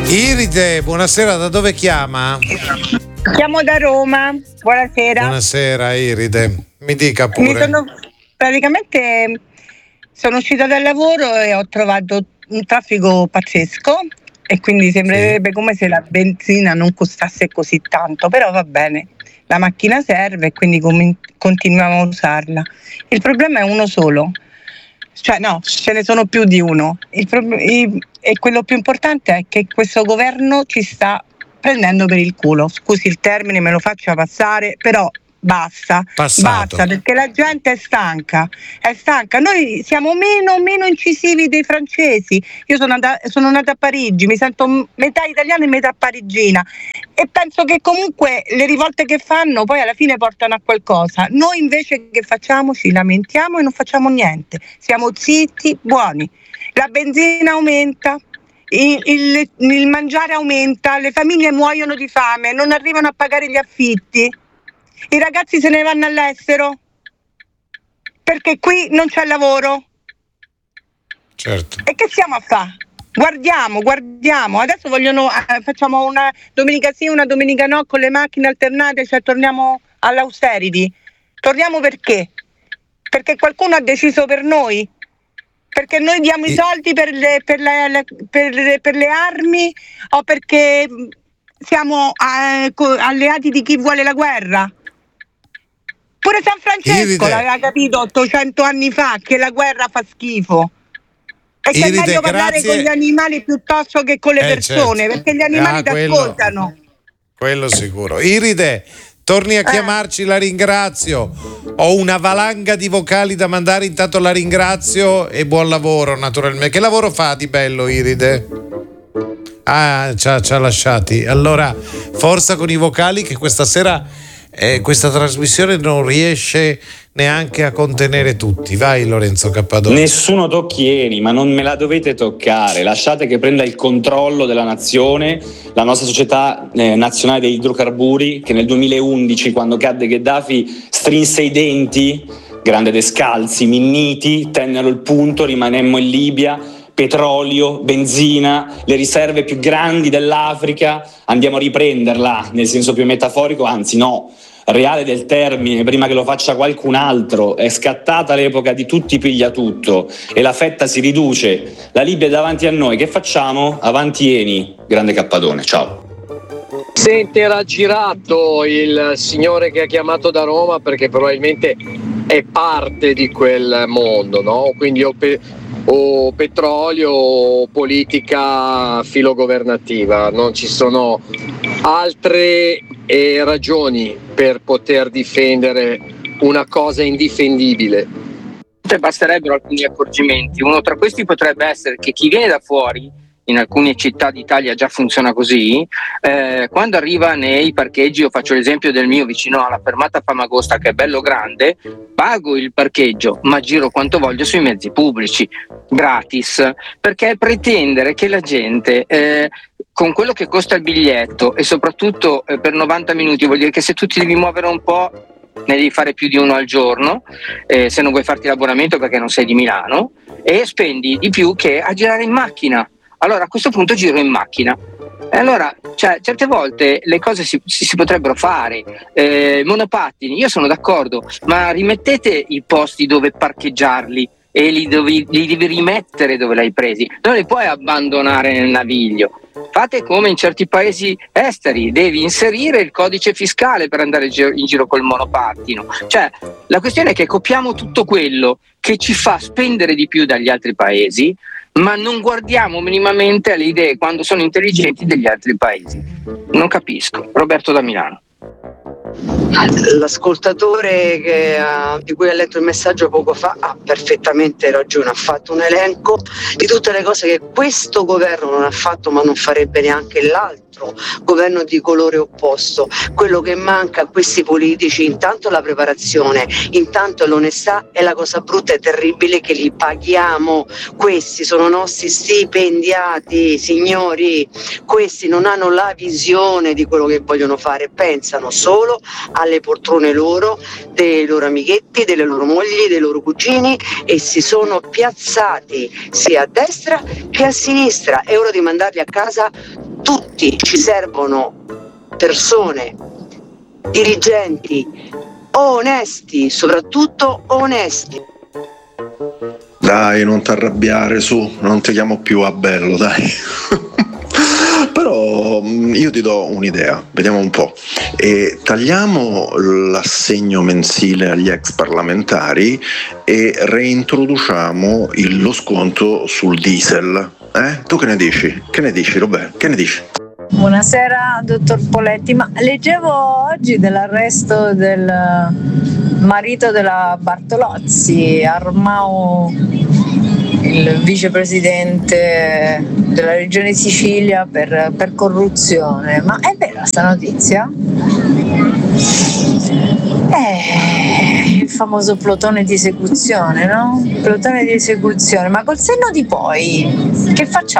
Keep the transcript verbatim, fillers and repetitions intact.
Iride, buonasera, da dove chiama? Chiamo da Roma, buonasera. Buonasera Iride, mi dica pure. Mi sono, praticamente sono uscita dal lavoro e ho trovato un traffico pazzesco e quindi sembrerebbe sì. come se la benzina non costasse così tanto, però va bene, la macchina serve e quindi com- continuiamo a usarla. Il problema è uno solo, cioè no, ce ne sono più di uno. Il pro- il, e quello più importante è che questo governo ci sta prendendo per il culo. Scusi il termine, me lo faccia passare, però basta, Passato. basta, perché la gente è stanca, è stanca. Noi siamo meno, meno incisivi dei francesi. Io sono, andata, sono nata a Parigi, mi sento metà italiana e metà parigina e penso che comunque le rivolte che fanno poi alla fine portano a qualcosa. Noi invece che facciamo? Ci lamentiamo e non facciamo niente, siamo zitti, buoni. La benzina aumenta, il, il, il mangiare aumenta, le famiglie muoiono di fame, non arrivano a pagare gli affitti. I ragazzi se ne vanno all'estero perché qui non c'è lavoro. Certo. E che stiamo a fare? Guardiamo, guardiamo. Adesso vogliono eh, facciamo una domenica sì, una domenica no con le macchine alternate, cioè torniamo all'austerity. Torniamo perché? Perché qualcuno ha deciso per noi? Perché noi diamo I, i soldi per le, per, le, le, per, le, per le armi o perché siamo eh, alleati di chi vuole la guerra? Pure San Francesco Iride. l'aveva capito ottocento anni fa che la guerra fa schifo e che Iride, è meglio parlare grazie. con gli animali piuttosto che con le eh, persone, certo. perché gli animali ah, ti quello, ascoltano. Quello sicuro. Iride, torni a eh. chiamarci, la ringrazio. Ho una valanga di vocali da mandare, intanto la ringrazio e buon lavoro naturalmente. Che lavoro fa di bello Iride? Ah, ci ha, ci ha lasciati. Allora, forza con i vocali che questa sera Eh, questa trasmissione non riesce neanche a contenere tutti. Vai Lorenzo Cappadoni. Nessuno tocchi Eni, ma non me la dovete toccare. Lasciate che prenda il controllo della nazione, la nostra società eh, nazionale degli idrocarburi, che nel duemilaundici, quando cadde Gheddafi, strinse i denti, grande Descalzi, Minniti, tennero il punto, rimanemmo in Libia. Petrolio, benzina, le riserve più grandi dell'Africa, andiamo a riprenderla nel senso più metaforico, anzi no, reale del termine, prima che lo faccia qualcun altro. È scattata l'epoca di tutti piglia tutto e la fetta si riduce, la Libia è davanti a noi, che facciamo? Avanti Eni, grande Cappadone, ciao. Senti, era girato il signore che ha chiamato da Roma perché probabilmente è parte di quel mondo, no? Quindi o, pe- o petrolio o politica filogovernativa, non ci sono altre eh, ragioni per poter difendere una cosa indifendibile. Basterebbero alcuni accorgimenti. Uno tra questi potrebbe essere che chi viene da fuori, in alcune città d'Italia già funziona così, eh, quando arriva nei parcheggi, io faccio l'esempio del mio vicino alla fermata Famagosta che è bello grande, pago il parcheggio ma giro quanto voglio sui mezzi pubblici, gratis, perché pretendere che la gente eh, con quello che costa il biglietto e soprattutto eh, per novanta minuti vuol dire che se tu ti devi muovere un po' ne devi fare più di uno al giorno, eh, se non vuoi farti l'abbonamento perché non sei di Milano, e spendi di più che a girare in macchina. Allora a questo punto giro in macchina. E allora, cioè, certe volte le cose si, si, si potrebbero fare. Eh, monopattini, io sono d'accordo, ma rimettete i posti dove parcheggiarli e li devi, li devi rimettere dove l'hai presi. Non li puoi abbandonare nel naviglio. Fate come in certi paesi esteri, devi inserire il codice fiscale per andare in giro col monopattino. Cioè, la questione è che copiamo tutto quello che ci fa spendere di più dagli altri paesi, ma non guardiamo minimamente alle idee, quando sono intelligenti, degli altri paesi. Non capisco. Roberto da Milano. L'ascoltatore che, uh, di cui ha letto il messaggio poco fa ha perfettamente ragione, ha fatto un elenco di tutte le cose che questo governo non ha fatto, ma non farebbe neanche l'altro governo di colore opposto. Quello che manca a questi politici intanto è la preparazione, intanto è l'onestà, e la cosa brutta e terribile che li paghiamo. Questi sono nostri stipendiati, signori, questi non hanno la visione di quello che vogliono fare, pensano solo alle poltrone loro, dei loro amichetti, delle loro mogli, dei loro cugini, e si sono piazzati sia a destra che a sinistra. È ora di mandarli a casa tutti, ci servono persone, dirigenti onesti, soprattutto onesti. Dai, non ti arrabbiare, su, non ti chiamo più a bello, dai. Però io ti do un'idea, vediamo un po'. E tagliamo l'assegno mensile agli ex parlamentari e reintroduciamo il, lo sconto sul diesel. Eh? Tu che ne dici? Che ne dici, Robè? Che ne dici? Buonasera dottor Poletti, ma leggevo oggi dell'arresto del marito della Bartolozzi, Armao, il vicepresidente della regione Sicilia per, per corruzione. Ma è vera sta notizia? Eh, il famoso plotone di esecuzione, no? Plotone di esecuzione, ma col senno di poi che facciamo?